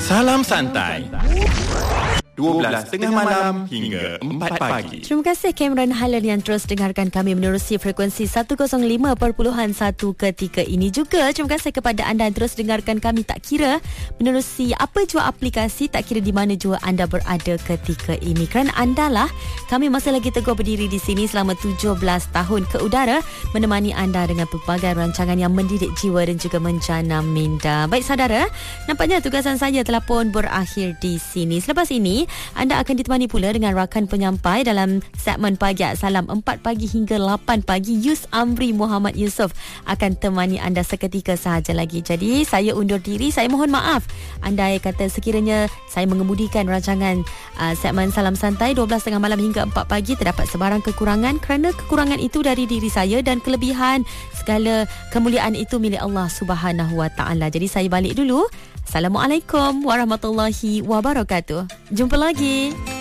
Salam Santai. 12.30 malam hingga 4 pagi. Terima kasih Cameron Highland yang terus dengarkan kami menerusi frekuensi 105.1 ketika ini juga. Terima kasih kepada anda yang terus dengarkan kami tak kira menerusi apa jua aplikasi, tak kira di mana jua anda berada ketika ini. Kerana anda lah kami masih lagi teguh berdiri di sini selama 17 tahun ke udara menemani anda dengan pelbagai rancangan yang mendidik jiwa dan juga menjana minda. Baik saudara, nampaknya tugasan saya telah pun berakhir di sini. Selepas ini anda akan ditemani pula dengan rakan penyampai dalam segmen Pagi Salam 4 pagi hingga 8 pagi. Yus Amri Muhammad Yusof akan temani anda seketika sahaja lagi. Jadi saya undur diri, saya mohon maaf andai kata sekiranya saya mengemudikan rancangan segmen Salam Santai 12.30 malam hingga 4 pagi terdapat sebarang kekurangan, kerana kekurangan itu dari diri saya dan kelebihan segala kemuliaan itu milik Allah Subhanahu Wa Taala. Jadi saya balik dulu. Assalamualaikum warahmatullahi wabarakatuh. Jumpa lagi.